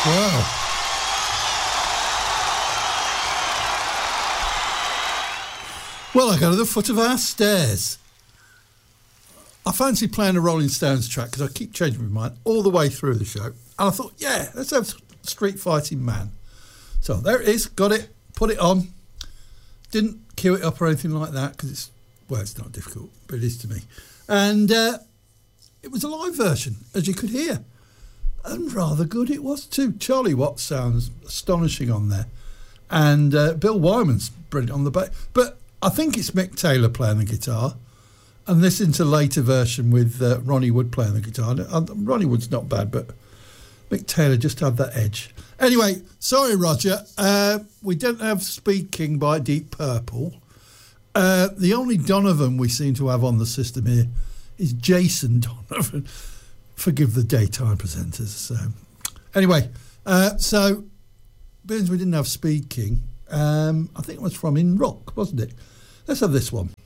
Wow. Well, I go to the foot of our stairs. I fancy playing a Rolling Stones track because I keep changing my mind all the way through the show. And I thought, yeah, let's have Street Fighting Man. So there it is, got it, put it on. Didn't cue it up or anything like that because it's not difficult, but it is to me. And it was a live version, as you could hear. And rather good it was too. Charlie Watts sounds astonishing on there. And Bill Wyman's brilliant on the bass. But I think it's Mick Taylor playing the guitar. And this is a later version with Ronnie Wood playing the guitar. Ronnie Wood's not bad, but Mick Taylor just had that edge. Anyway, sorry, Roger. We don't have Speed King by Deep Purple. The only Donovan we seem to have on the system here is Jason Donovan. Forgive the daytime presenters. Anyway, so being we didn't have Speed King, I think it was from In Rock, wasn't it? Let's have this one.